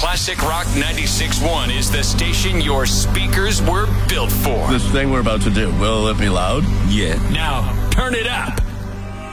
Classic Rock 96.1 is the station your speakers were built for. This thing we're about to do, will it be loud? Yeah. Now, turn it up.